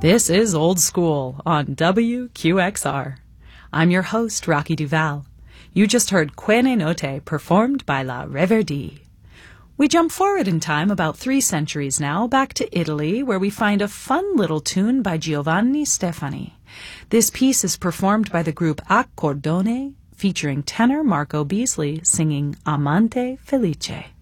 This is Old School on WQXR. I'm your host, Rocky Duval. You just heard Quene Notte performed by La Reverdie. We jump forward in time about 3 centuries now, back to Italy, where we find a fun little tune by Giovanni Stefani. This piece is performed by the group Accordone, featuring tenor Marco Beasley singing Amante Felice.